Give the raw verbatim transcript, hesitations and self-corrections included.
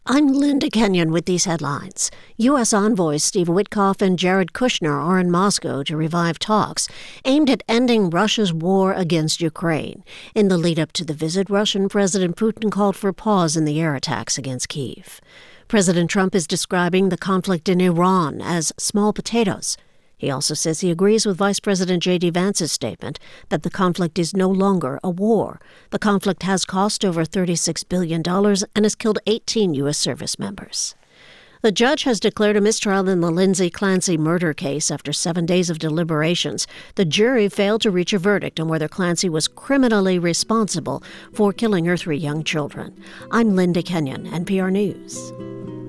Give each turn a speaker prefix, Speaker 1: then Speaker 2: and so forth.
Speaker 1: I'm Linda Kenyon with these headlines. U S envoys Steve Witkoff and Jared Kushner are in Moscow to revive talks aimed at ending Russia's war against Ukraine. In the lead-up to the visit, Russian President Putin called for a pause in the air attacks against Kyiv. President Trump is describing the conflict in Iran as small potatoes. He also says he agrees with Vice President J D Vance's statement that the conflict is no longer a war. The conflict has cost over thirty-six billion dollars and has killed eighteen U S service members. The judge has declared a mistrial in the Lindsay Clancy murder case after seven days of deliberations. The jury failed to reach a verdict on whether Clancy was criminally responsible for killing her three young children. I'm Linda Kenyon, N P R News.